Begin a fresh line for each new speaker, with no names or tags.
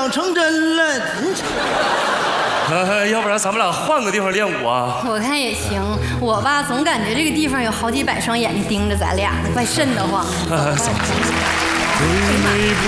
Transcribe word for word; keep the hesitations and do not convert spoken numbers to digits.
想成真了。
呃，要不然咱们俩换个地方练舞啊？
我看也行，我吧总感觉这个地方有好几百双眼睛盯着咱俩，怪瘆得慌。
走走走。